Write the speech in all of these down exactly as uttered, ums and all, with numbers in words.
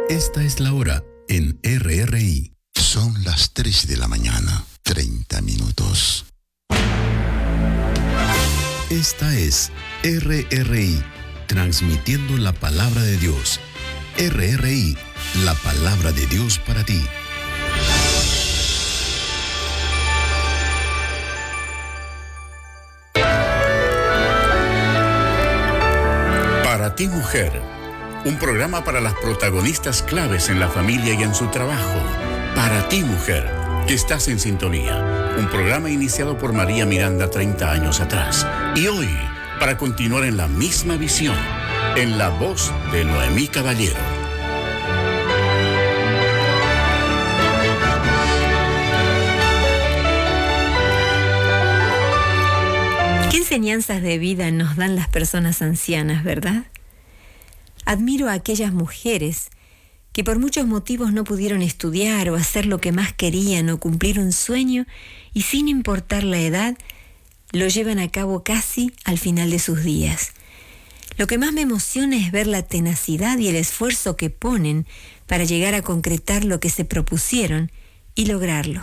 Esta es la hora en R R I. Son las tres de la mañana, treinta minutos. Esta es R R I, transmitiendo la palabra de Dios. R R I, la palabra de Dios para ti. Para ti, mujer, un programa para las protagonistas claves en la familia y en su trabajo. Para ti, mujer, que estás en sintonía. Un programa iniciado por María Miranda treinta años atrás. Y hoy, para continuar en la misma visión, en la voz de Noemí Caballero. ¿Qué enseñanzas de vida nos dan las personas ancianas, verdad? Admiro a aquellas mujeres que por muchos motivos no pudieron estudiar o hacer lo que más querían o cumplir un sueño y sin importar la edad, lo llevan a cabo casi al final de sus días. Lo que más me emociona es ver la tenacidad y el esfuerzo que ponen para llegar a concretar lo que se propusieron y lograrlo.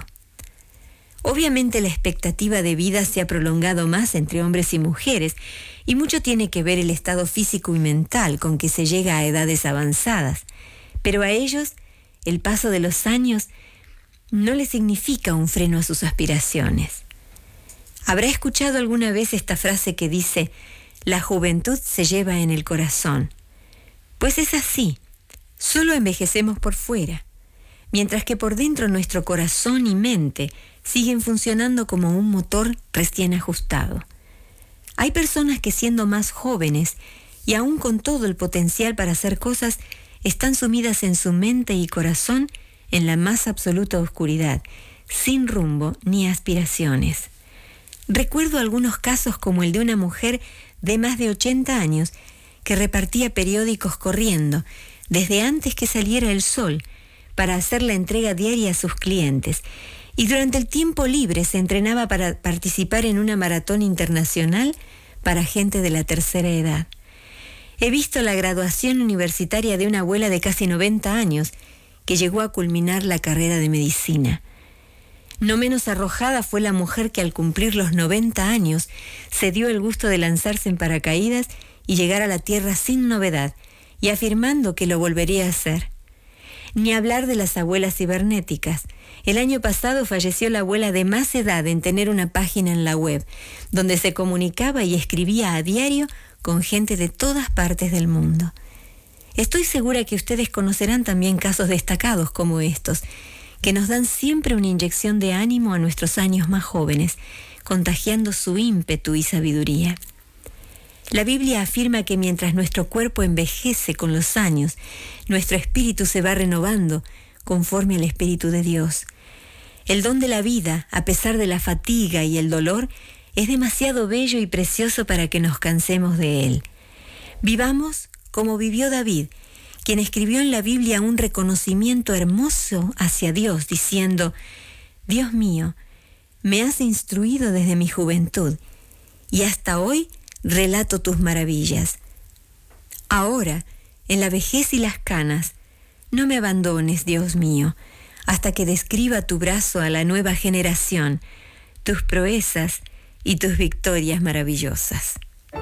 Obviamente la expectativa de vida se ha prolongado más entre hombres y mujeres y mucho tiene que ver el estado físico y mental con que se llega a edades avanzadas. Pero a ellos, el paso de los años no les significa un freno a sus aspiraciones. ¿Habrá escuchado alguna vez esta frase que dice, la juventud se lleva en el corazón? Pues es así, solo envejecemos por fuera, mientras que por dentro nuestro corazón y mente siguen funcionando como un motor recién ajustado. Hay personas que siendo más jóvenes y aún con todo el potencial para hacer cosas, están sumidas en su mente y corazón en la más absoluta oscuridad, sin rumbo ni aspiraciones. Recuerdo algunos casos como el de una mujer de más de ochenta años que repartía periódicos corriendo desde antes que saliera el sol para hacer la entrega diaria a sus clientes y durante el tiempo libre se entrenaba para participar en una maratón internacional para gente de la tercera edad. He visto la graduación universitaria de una abuela de casi noventa años que llegó a culminar la carrera de medicina. No menos arrojada fue la mujer que al cumplir los noventa años se dio el gusto de lanzarse en paracaídas y llegar a la Tierra sin novedad y afirmando que lo volvería a hacer. Ni hablar de las abuelas cibernéticas. El año pasado falleció la abuela de más edad en tener una página en la web, donde se comunicaba y escribía a diario con gente de todas partes del mundo. Estoy segura que ustedes conocerán también casos destacados como estos, que nos dan siempre una inyección de ánimo a nuestros años más jóvenes, contagiando su ímpetu y sabiduría. La Biblia afirma que mientras nuestro cuerpo envejece con los años, nuestro espíritu se va renovando conforme al Espíritu de Dios. El don de la vida, a pesar de la fatiga y el dolor, es demasiado bello y precioso para que nos cansemos de él. Vivamos como vivió David, quien escribió en la Biblia un reconocimiento hermoso hacia Dios, diciendo, Dios mío, me has instruido desde mi juventud, y hasta hoy relato tus maravillas. Ahora, en la vejez y las canas, no me abandones, Dios mío, hasta que describa tu brazo a la nueva generación, tus proezas y tus victorias maravillosas.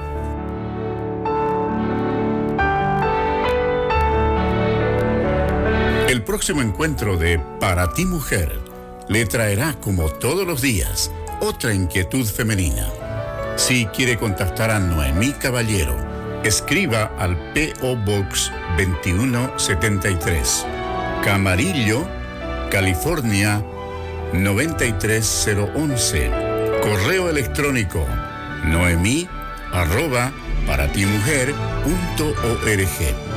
El próximo encuentro de Para ti, mujer, le traerá, como todos los días, otra inquietud femenina. Si quiere contactar a Noemí Caballero, escriba al P O Box veintiuno setenta y tres, Camarillo, California noventa y tres cero once. Correo electrónico noemí arroba paratimujer punto org.